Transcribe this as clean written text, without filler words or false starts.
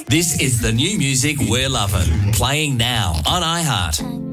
This is the new music we're loving. Playing now on iHeart.